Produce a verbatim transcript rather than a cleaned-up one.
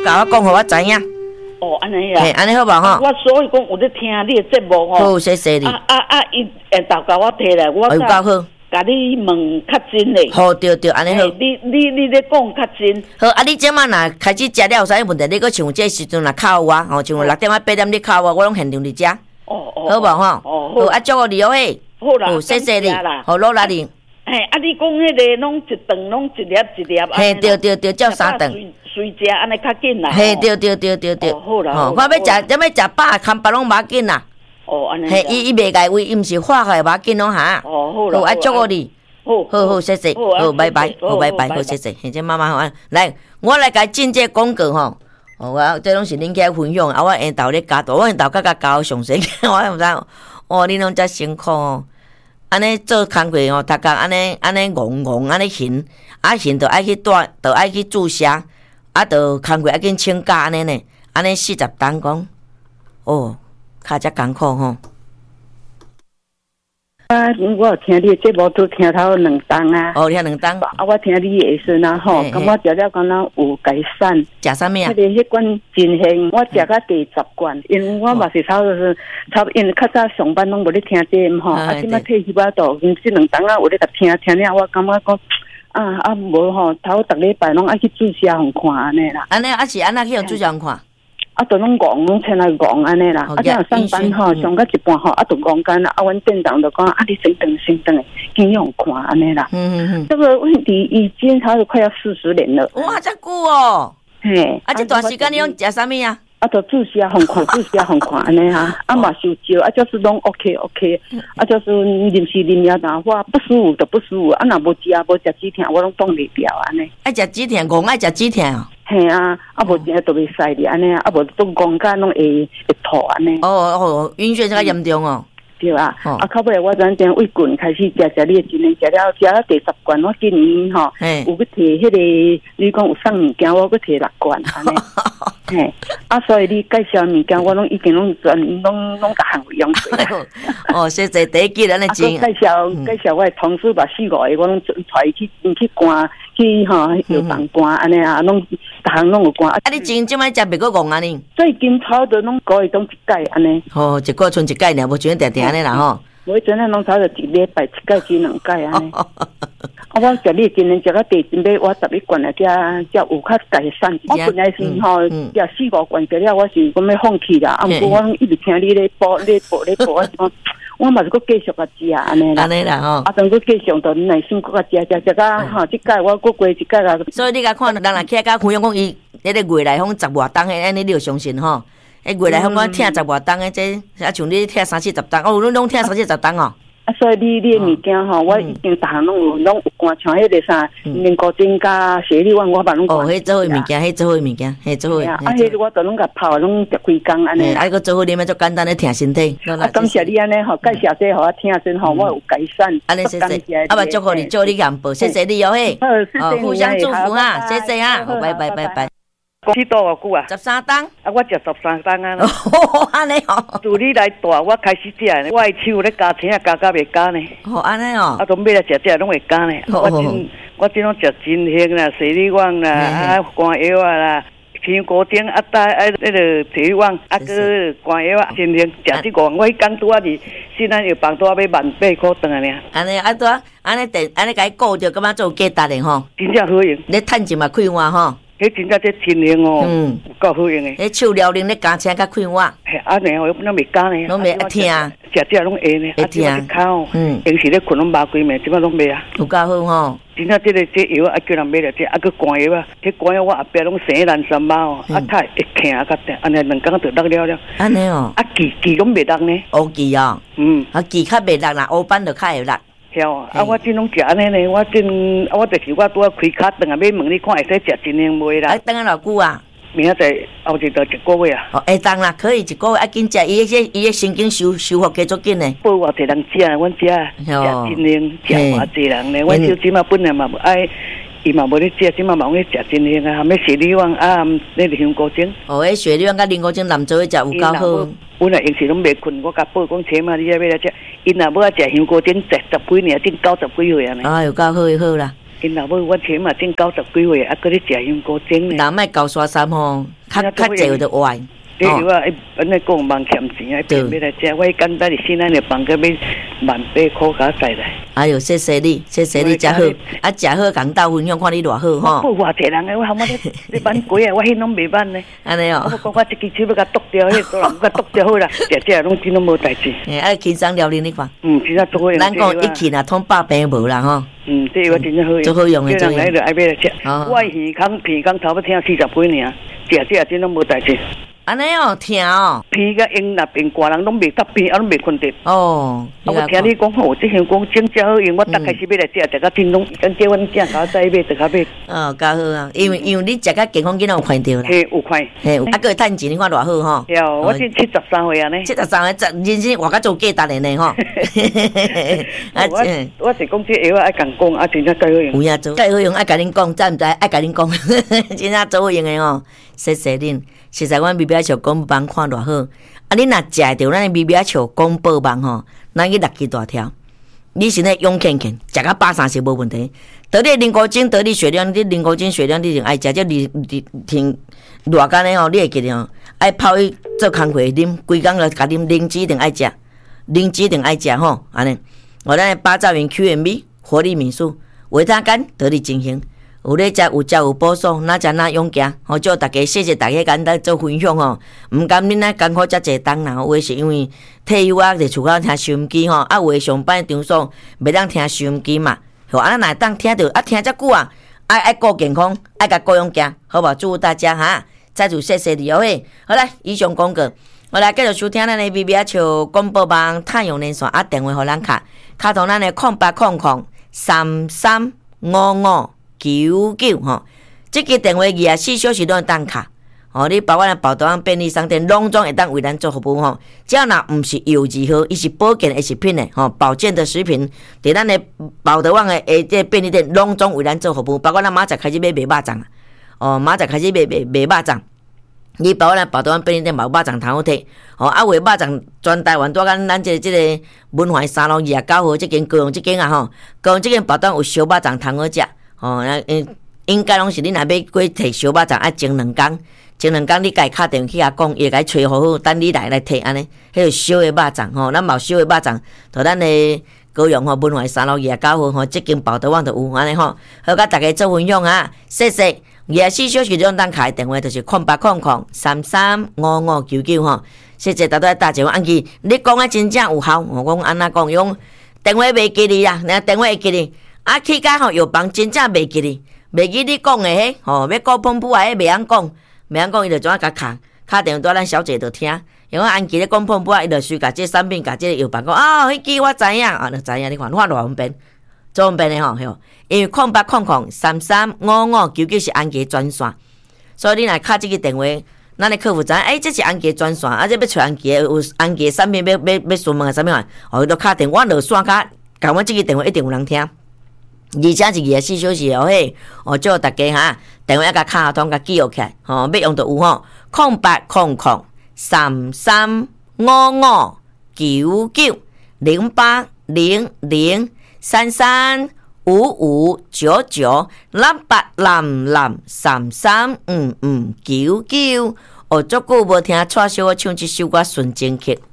甲我讲，互我知影。 哦，安尼啊， 嘿，安尼好无吼？ 我所以讲有咧听你的节目吼。 好，谢谢你。 啊啊啊！伊下昼甲我摕来，我有够好。 甲你问较真嘞。 好，对对，安尼好。 你你你咧讲较真。 好，啊，你即摆若开始食了有啥问题？你搁像这时阵若敲我，吼，像六点啊八点你敲我，我拢现场伫遮。 哦哦。 好无吼？ 哦好。好，啊，祝你哦嘿。 好啦。 好，谢谢你。好，努力你。 嘿，啊，你讲迄个拢一顿拢一粒一粒。 嘿，对对对，照三顿。 随食安尼较紧啦。 嘿，对对对对对。 好啦。 吼，我要食，要要食饱，看别拢无要紧啦。 哦，安尼。 嘿，伊伊袂介胃，伊毋是化开无要紧咯哈。 哦，好啦。 好，啊，祝你。 好， 好好，谢谢。好，拜拜。好，拜拜。好，谢谢。现在妈妈好，来，我来甲进这广告吼。哦，我这拢是恁起来分享，啊，我下昼咧教导，我下昼甲甲教详细，我毋知。哦，恁拢遮辛苦哦。安尼做工课吼，逐工安尼安尼戆戆安尼行，啊行着爱去带，着爱去注射，啊着工课爱紧请假安尼呢，安尼四十档讲，哦，较遮艰苦吼。 啊，我有听你节目都听头两档啊。 哦，听两档。 啊，我听你的时呐吼，感觉食了敢若有改善。 食啥物啊？ 迄个迄罐真香，我食到第十罐，因为我嘛是差不多是差，因为较早上班拢无咧听节目吼，啊，即摆退休啊，都因即两档啊有咧甲听听了，我感觉讲啊啊无吼，头逐礼拜拢爱去注射互看安尼啦。 安尼啊是安那去用注射互看？ 啊，都拢戆，拢请来戆安尼啦。啊，即样上班吼，上到一半吼，啊，都戆干啦。啊，阮店长就讲，啊，你先等先等诶，先用看安尼啦。 嗯嗯嗯。 这个问题已经差不多快要四十年了。 哇，遮久哦。 嘿。 啊，这段时间你用食啥物啊？ 啊，就注射互看，注射互看安尼哈。啊嘛受招，啊就是拢 OK OK， 啊就是临时临了然我不舒服就不舒服，啊若无食啊无食止疼，我拢挡袂掉安尼。 爱食止疼，戆爱食止疼哦。 嘿啊，啊无食都袂使哩安尼啊，啊无都戆干拢会会吐安尼。 哦哦，晕眩较严重哦。 对啊，啊到尾我转点胃棍开始食食你今年食了食了第十罐，我今年吼有去摕迄个，你讲有送物件，我去摕六罐安尼。嘿，啊，所以你介绍物件，我拢已经拢全拢拢甲项会用过。 哦，谢谢第一季安尼真。 介绍介绍我的同事把四五个，我拢带伊去去关去吼药房关安尼啊，拢逐项拢有关。 啊，你前即摆食袂过戆安尼？ 最近差不多拢个月拢一届安尼。 哦，一个剩一届尔，无像定定安尼啦吼。 我真正拢差不多一礼拜一届至两届安尼。啊，我食你今年食到第真买我十一罐啊，才才有较改善。我本来是吼食四五罐食了，我是讲要放弃啦。啊，毋过我一直听你咧播咧播咧播，我讲我嘛是搁继续甲食安尼啦。 安尼啦吼。 啊，当搁继续到耐心搁甲食食食到吼，即届我搁过一届啦。 所以你甲看人来起来甲分享讲伊迄个月内访十外档诶，安尼你就相信吼。诶，月内访我听十外档诶，这啊像你听三四十档，哦，你拢听三四十档哦。 啊，所以你你诶物件吼，我已经逐项拢有拢有关，像迄个啥面固精加雪莉丸，我把拢哦，迄做伙物件，迄做伙物件，迄做伙。 啊，迄我都拢甲泡，拢食几工安尼。 啊，迄个做伙啉，足简单咧，听身体。 啊，感谢你安尼吼，介绍这互我听真吼，我有改善。 安尼谢谢，啊，嘛祝福你，祝你幸福，谢谢你哦嘿。 好， 互相祝福哈，谢谢哈，好，拜拜拜拜。 去多偌久啊？ 十三档。 啊，我食十三档啊。 哦，安尼哦。 自你来带，我开始食呢。我的手咧加钱啊，加加袂加呢。 哦，安尼哦。 啊，都买来食食拢会加呢。我真我真拢食真香啦，雪莉丸啦，啊，肝药啊啦，香菇丁啊，带啊，那个雪莉丸啊，个肝药啊，真香。食即个，我迄工拄啊伫西南药房拄啊要万八块顿啊尔。 安尼啊，拄啊，安尼电，安尼甲伊顾着，感觉做价值的吼。 真正好用。 你趁钱嘛开碗吼。 迄真正这天用哦，嗯，有够好用诶。 迄手撩灵咧加青甲开碗， 嘿，啊呢，我拢未加呢， 拢未听， 食食拢会呢， 会听。 口，嗯，平时咧困拢麻规暝，即摆拢未啊。 有够好吼。 真正这个这药啊，叫人买了这，啊个肝药啊，这肝药我后壁拢生烂三包哦，啊太会疼啊，较定，安尼两工就落了了。 安尼哦。 啊记记拢未落呢。 乌记哦。嗯。啊记较未落啦，乌斑就较会落。 晓啊！啊，我真拢食安尼呢，我真啊，我就是我拄啊开卡顿啊，要问你看会使食真香袂啦？ 啊，等下偌久啊？ 明仔载后日到一个月啊。 哦，会当啦，可以一个月啊，紧食，伊迄伊迄神经修修复加足紧呢。 报偌侪人食，阮食食真香，食偌侪人呢。阮小姊嘛本来嘛爱，伊嘛无咧食，即嘛嘛去食真香啊，含咩雪莉丸啊，那个香菇精。 哦，迄雪莉丸甲林菇精南做伙食有够好。 阮啊，平时拢袂困，我甲报讲请嘛，你要来食。因若要食香菇精，十十几年，正九十几岁啊呢。 啊，有够好好啦。 因若要我请嘛，正九十几岁，啊，搁咧食香菇精呢。 人莫搞刷衫吼， 较较济有得歪。 你如果安尼讲忙欠钱，啊，偏要来食，我简单的先安尼放个要万八块甲载来。 哎呦，谢谢你，谢谢你，真好，啊，真好，讲到分享，看你偌好吼。 我偌济人诶，我喊我咧咧挽鬼啊，我迄拢袂挽呢。 安尼哦。 我讲我一支手要甲剁掉，迄多人甲剁掉好啦，食食拢真拢无代志。 诶，啊，轻松料理你看。 嗯，真正做好用。 咱讲一气啊，通百病无啦吼。 嗯，这个真正好用。 做好用诶，做好用。 来就爱买来食。我耳孔鼻孔差不多听四十几尔，食食真拢无代志。 安尼哦，听哦， 鼻甲用那边挂人拢袂得鼻，啊拢袂困得。 哦， 啊，我听你讲吼，这项讲真正好用，我逐开始要来食，大家听拢跟叫阮正搞再买，大家买。 哦，较好啊，因为因为你食较健康，囡仔有看到啦。 嘿，有看。 嘿，啊，个趁钱，你看偌好吼。 哟，我今七十三岁啊呢。 七十三岁，人生活甲做价值的呢吼。 啊，我我是讲这药爱共讲，啊，真正介好用。 有影做，介好用，爱甲恁讲，知毋知？爱甲恁讲，真正做好用的吼。谢谢恁。实在阮咪咪笑广播网看偌好，啊！你若食着咱咪咪笑广播网吼，咱去六支大条，你是咧勇健健，食到百三十无问题。得你零古精，得你血量，你零古精血量，你就爱食，这你你停偌干咧吼，你会记得吼，爱泡去做工课啉，规工就甲啉灵芝一定爱食，灵芝一定爱食吼，安尼。我咱八兆元 Q M B 活力民宿，维他干得你进行。有咧食有食有补爽，哪食哪勇行。吼，祝大家谢谢大家简单做分享吼。毋甘恁咧艰苦遮济冬啦，有诶是因为退休啊，伫厝口听收音机吼，啊有诶上班场所袂当听收音机嘛。吼，啊咱若当听着啊听遮久啊，爱爱顾健康，爱甲顾勇行，好无？祝福大家哈！再次谢谢你哦嘿。好来，以上广告，我来继续收听咱诶 B B 笑广播网太阳连线啊，电话互咱卡，卡通咱诶空八空空三三五五。九九吼，这个电话二十四小时都当卡，哦，你包括咱宝岛安便利商店，拢总会当为咱做服务吼。只要若毋是油字号，伊是保健的食品的吼，保健的食品，伫咱的宝岛湾的诶这便利店，拢总为咱做服务。包括咱明仔开始买卖肉粽啊，哦，明仔开始卖卖卖肉粽，你包括咱宝岛湾便利店嘛有肉粽通好摕，哦，啊，为肉粽全台湾带咱咱这这个文化三路二十九号这间高雄这间啊吼，高雄这间宝岛有烧肉粽通好食。哦，那应应该拢是你若要过摕烧肉粽，爱前两工，前两工你家敲电话去甲讲，伊会甲你找好好，等你来来摕安尼，迄个烧的肉粽吼，咱嘛有烧的肉粽，伫咱的高雄吼文化三路二十九号吼，即间宝岛湾就有安尼吼，好甲大家做分享啊，谢谢。二十四小时两当开电话就是空八空空三三五五九九吼，谢谢大家大家安记，你讲啊真正有效，我讲安那讲用电话袂记哩啦，那电话会记哩。啊，去甲吼药房真正袂记哩，袂记你讲诶，吼要顾澎湖啊，迄袂晓讲，袂晓讲，伊就怎啊甲卡卡电话对咱小姐就听，因为安记咧讲澎湖啊，伊就随甲即产品甲即个药房讲啊，迄支我知影啊，就知影你看，我偌方便，做方便诶吼，吼，因为空八空空三三五五九九是安记专线，所以你若敲即个电话，咱的客服知影，诶，这是安记专线，啊，这要找安记有安记产品要要要询问啊，啥物啊，哦，都敲电话，我落线卡，甲阮即个电话一定有人听。而且是二十四小时哦嘿，哦祝大家哈电话甲卡通甲记录起来，吼、哦、要用就有吼，空八空空三三五五九九零八零零三三五五九九六八零零三三五五九九。哦，足久无听蔡小我唱这首歌《纯情曲》。